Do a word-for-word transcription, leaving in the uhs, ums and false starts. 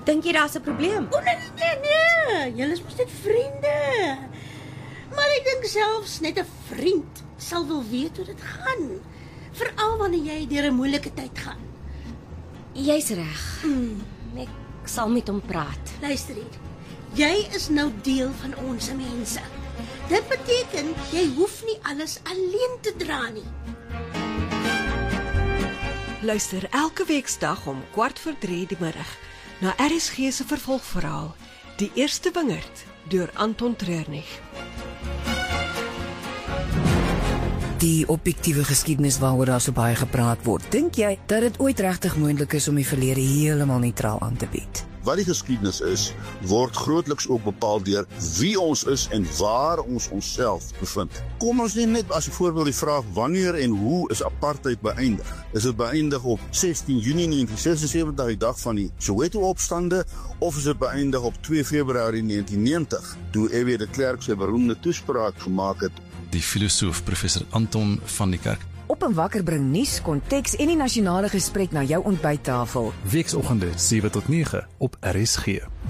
Dink jy daar's 'n probleem? O nee, nee, nee, julle is mos net vriende. Maar ek dink selfs net 'n vriend sal wil weet hoe dit gaan. Veral wanneer jy deur 'n moeilike tyd gaan. Jy's reg. Mm. Ek sal met hom praat. Luister hier. Jy is nou deel van ons mense. Dit beteken jy hoef nie alles alleen te dra nie. Luister elke weeksdag om kwart voor drie die middag na R S G se vervolgverhaal, Die Eerste Wingerd, deur Anton Treurnig. Die objektiewe geskiedenis waaroor daar so baie gepraat word, dink jy dat dit ooit regtig moontlik is om die verlede heeltemal neutraal aan te bied? Wat die geskiedenis is, word grootliks ook bepaal deur wie ons is en waar ons onsself bevind. Kom ons neem net as 'n voorbeeld die vraag wanneer en hoe is apartheid beëindig? Is dit beëindig op sestien Junie negentien ses ses sewentig, die dag van die Soweto-opstande, of is dit beëindig op twee Februarie negentien negentig, toe F W de Klerk sy beroemde toespraak gemaak het? Die filosoof professor Anton van die Kerk. Op en Wakker bring nuus, konteks en die nasionale gesprek na jou ontbyttafel. Weekoggende sewe tot nege op R S G.